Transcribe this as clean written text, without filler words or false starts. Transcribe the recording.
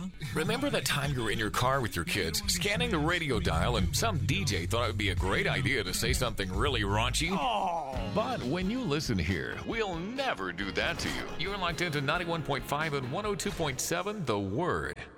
Remember that time you were in your car with your kids, scanning the radio dial, and some DJ thought it would be a great idea to say something really raunchy? But when you listen here, we'll never do that to you. You're locked into 91.5 and 102.7 The Word.